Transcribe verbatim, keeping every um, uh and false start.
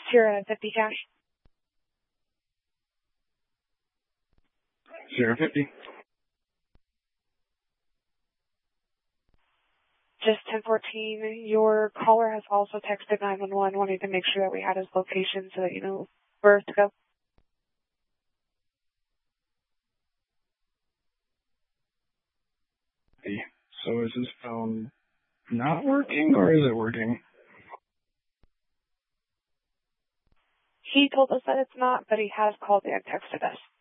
Sierra fifty cash. Sierra fifty. Just ten fourteen, your caller has also texted nine one one wanting to make sure that we had his location so that you know where to go. So is his phone not working or is it working? He told us that it's not, but he has called and texted us.